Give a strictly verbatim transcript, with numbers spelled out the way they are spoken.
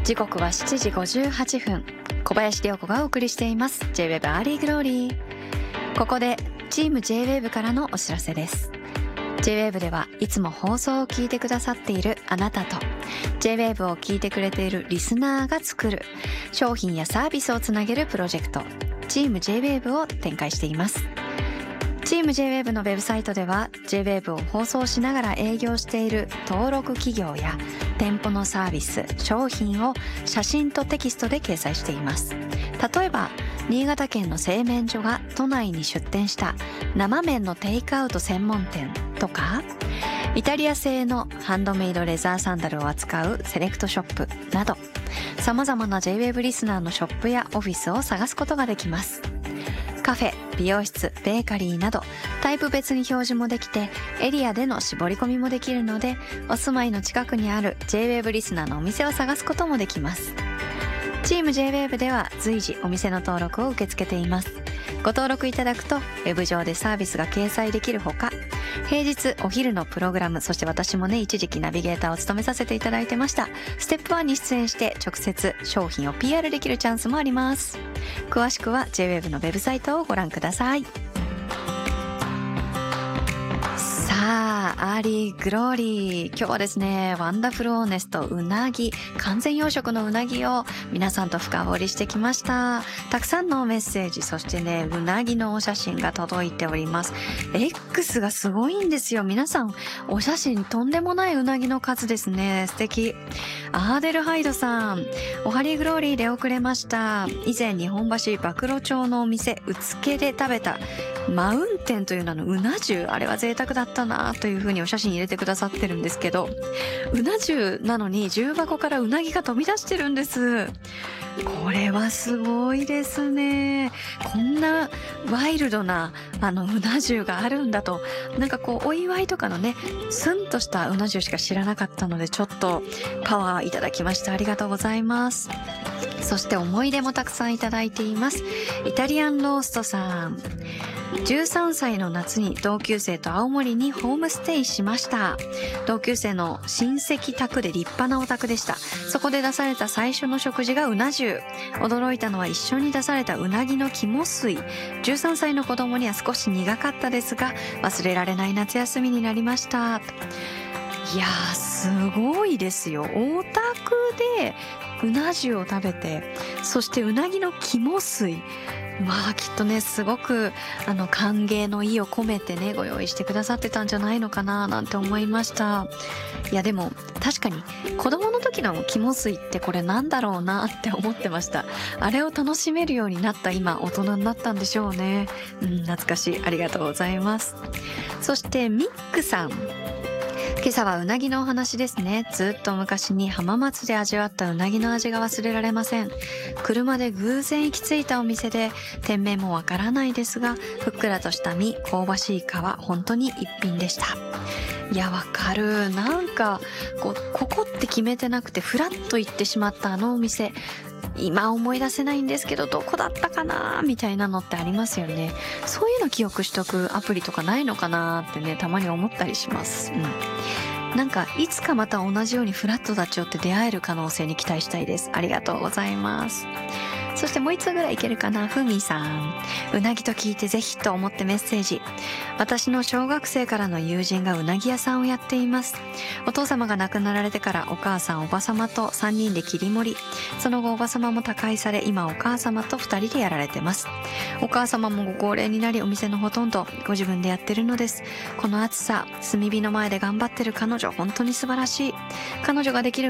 時刻はしちじごじゅうはっぷん。小林涼子がお送りしています J-ウェブ アーリーグローリー。ここでチーム J-ウェブ からのお知らせです。 J-ウェブ ではいつも放送を聞いてくださっているあなたと J-ウェブ を聞いてくれているリスナーが作る商品やサービスをつなげるプロジェクトチーム J-ウェブ を展開しています。チーム J-ウェブ のウェブサイトでは J-ウェブ を放送しながら営業している登録企業や店舗のサービス、商品を写真とテキストで掲載しています。例えば新潟県の製麺所が都内に出店した生麺のテイクアウト専門店とか、イタリア製のハンドメイドレザーサンダルを扱うセレクトショップなど、様々な J-ウェブ リスナーのショップやオフィスを探すことができます。カフェ、美容室、ベーカリーなどタイプ別に表示もできて、エリアでの絞り込みもできるので、お住まいの近くにある J-ウェブ リスナーのお店を探すこともできます。チーム J-ウェブ では随時お店の登録を受け付けています。ご登録いただくとウェブ上でサービスが掲載できるほか、平日お昼のプログラム、そして私もね一時期ナビゲーターを務めさせていただいてましたステップワンに出演して直接商品を ピーアール できるチャンスもあります。詳しくは J-ウェブ のウェブサイトをご覧ください。さあ、アーリーグローリー、今日はですね、ワンダフルオーネストうなぎ、完全養殖のうなぎを皆さんと深掘りしてきました。たくさんのメッセージ、そしてね、うなぎのお写真が届いております。 X がすごいんですよ。皆さんお写真とんでもないうなぎの数ですね。素敵。アーデルハイドさん、おはりグローリーで遅れました。以前日本橋暴露町のお店うつけで食べたマウンテンという名のうな重、あれは贅沢だったなというふうにお写真入れてくださってるんですけど、うな重なのに重箱からうなぎが飛び出してるんです。これはすごいですね。こんなワイルドなあのうな重があるんだと、なんかこうお祝いとかのねスンとしたうな重しか知らなかったので、ちょっとパワーいただきました。ありがとうございます。そして思い出もたくさんいただいています。イタリアンローストさん、じゅうさんさいの夏に同級生と青森にホームステイしました。同級生の親戚宅で立派なお宅でした。そこで出された最初の食事がうな重。驚いたのは一緒に出されたうなぎの肝水。じゅうさんさいの子供には少し苦かったですが、忘れられない夏休みになりました。いやー、すごいですよ。お宅でうな重を食べて、そしてうなぎの肝水、まあきっとねすごくあの歓迎の意を込めてねご用意してくださってたんじゃないのかななんて思いました。いやでも確かに子供の時の肝水ってこれなんだろうなって思ってました。あれを楽しめるようになった今大人になったんでしょうね。うん、懐かしい。ありがとうございます。そしてミックさん、今朝はうなぎのお話ですね。ずっと昔に浜松で味わったうなぎの味が忘れられません。車で偶然行き着いたお店で店名もわからないですが、ふっくらとした身、香ばしい皮、本当に一品でした。いや、わかる。なんかこうここって決めてなくてフラッと行ってしまったあのお店、今思い出せないんですけどどこだったかなみたいなのってありますよね。そういうの記憶しとくアプリとかないのかなってね、たまに思ったりします。うん、なんかいつかまた同じようにフラットダチョウって出会える可能性に期待したいです。ありがとうございます。そしてもう一つぐらいいけるかな。ふみさん、うなぎと聞いてぜひと思ってメッセージ。私の小学生からの友人がうなぎ屋さんをやっています。お父様が亡くなられてからお母さんおば様とさんにんで切り盛り、その後おば様も他界され、今お母様とふたりでやられてます。お母様もご高齢になり、お店のほとんどご自分でやってるのです。この暑さ、炭火の前で頑張ってる彼女、本当に素晴らしい。彼女ができる